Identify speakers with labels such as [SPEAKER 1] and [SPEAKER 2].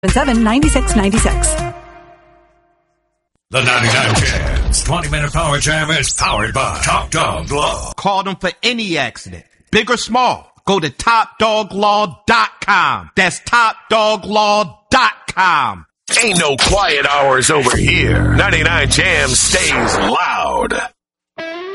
[SPEAKER 1] 9696.
[SPEAKER 2] The 99 Jams 20-minute power jam is powered by Top Dog Law.
[SPEAKER 3] Call them for any accident, big or small. Go to TopDogLaw.com. That's TopDogLaw.com.
[SPEAKER 4] Ain't no quiet hours over here. 99 Jams stays loud.